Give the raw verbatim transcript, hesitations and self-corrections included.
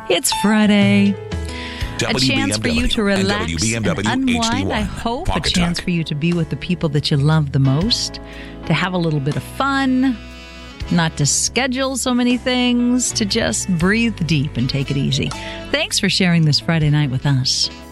It's Friday. W A B M W chance for you to and relax W B M W and unwind, H D one. I hope. Pocket A chance Talk. for you to be with the people that you love the most, to have a little bit of fun, not to schedule so many things, to just breathe deep and take it easy. Thanks for sharing this Friday night with us.